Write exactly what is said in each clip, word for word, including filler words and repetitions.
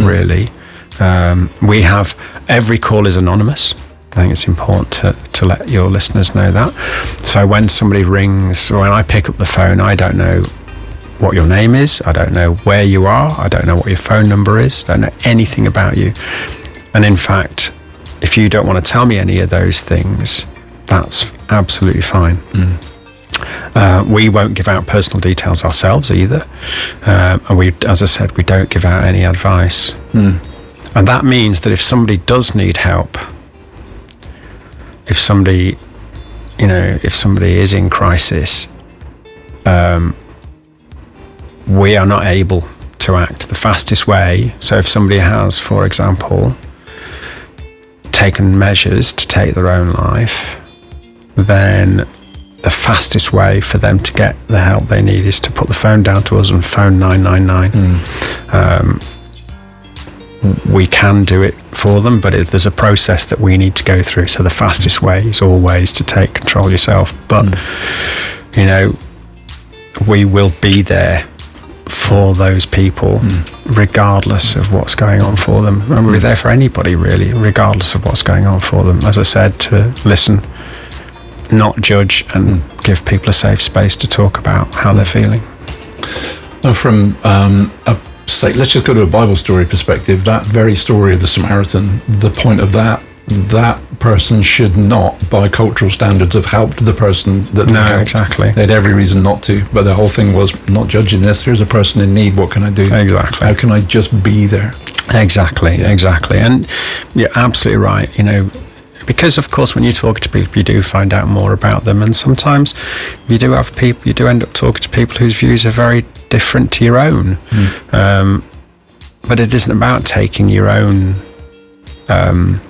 really. Um, we have, every call is anonymous. I think it's important to, to let your listeners know that. So when somebody rings, or when I pick up the phone, I don't know what your name is, I don't know where you are, I don't know what your phone number is, I don't know anything about you. And in fact, if you don't want to tell me any of those things, that's absolutely fine. Mm. Uh, we won't give out personal details ourselves either. Um, and we, as I said, we don't give out any advice. Mm. And that means that if somebody does need help, if somebody, you know, if somebody is in crisis, um, we are not able to act the fastest way. So if somebody has, for example, taken measures to take their own life, then the fastest way for them to get the help they need is to put the phone down to us and phone nine nine nine. Mm. Um, we can do it for them, but it, there's a process that we need to go through. So the fastest way is always to take control yourself. But, mm. you know, we will be there for those people, mm. regardless of what's going on for them. And we'll be there for anybody, really, regardless of what's going on for them. As I said, to listen, not judge, and mm. give people a safe space to talk about how they're feeling. Well, from um, a Say, let's just go to a Bible story perspective. That very story of the Samaritan, the point of that, that person should not, by cultural standards, have helped the person that no, they helped. Exactly. They had every reason not to, but the whole thing was not judging this. Here's a person in need. What can I do? Exactly. How can I just be there? Exactly, yeah. exactly. And you're absolutely right, you know, because of course when you talk to people you do find out more about them, and sometimes you do have people, you do end up talking to people whose views are very different to your own. Mm. Um, but it isn't about taking your own um,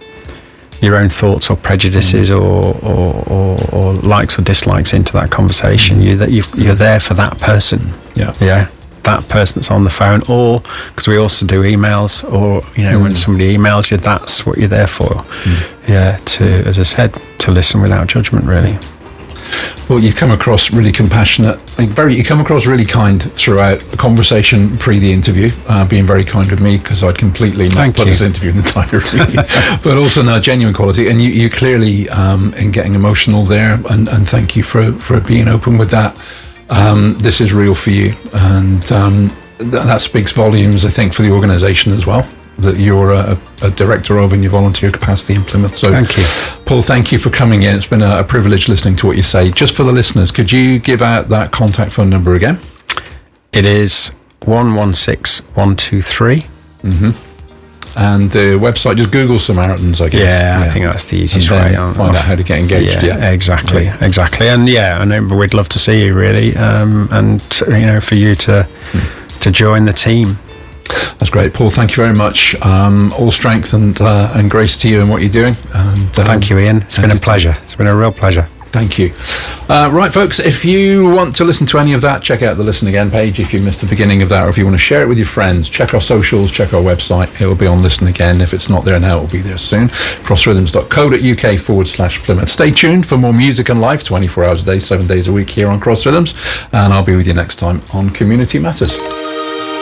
your own thoughts or prejudices mm. or, or, or, or likes or dislikes into that conversation. Mm. You that you you're there for that person. Yeah, yeah. That person that's on the phone, or because we also do emails, or you know, mm. when somebody emails you, that's what you're there for. Mm. Yeah, to, as I said, to listen without judgment, really. Well, you come across really compassionate, like very. You come across really kind throughout the conversation pre the interview, uh, being very kind with me because I'd completely not Thank put you. this interview in the diary, but also now genuine quality. And you, you clearly um, in getting emotional there, and, and thank you for for being open with that. Um, this is real for you, and um, th- that speaks volumes, I think, for the organisation as well, that you're a, a director of in your volunteer capacity in Plymouth. So, thank you, Paul. Thank you for coming in. It's been a, a privilege listening to what you say. Just for the listeners, could you give out that contact phone number again? It is one one six one two three. Mm-hmm. And the website, just Google Samaritans, I guess. Yeah, yeah. I think that's the easiest and way. Find off. out how to get engaged. Yeah, yeah. exactly, yeah. exactly. And yeah, I know, but we'd love to see you, really, um, and you know, for you to hmm. to join the team. That's great, Paul. Thank you very much. Um, all strength and uh, and grace to you and what you're doing. And, um, thank you, Ian. It's been a pleasure. It's been a real pleasure. Thank you. Uh, right, folks, if you want to listen to any of that, check out the Listen Again page if you missed the beginning of that, or if you want to share it with your friends, check our socials, check our website. It will be on Listen Again. If it's not there now, it will be there soon. crossrhythms.co.uk forward slash Plymouth. Stay tuned for more music and life, twenty-four hours a day, seven days a week here on Cross Rhythms, and I'll be with you next time on Community Matters.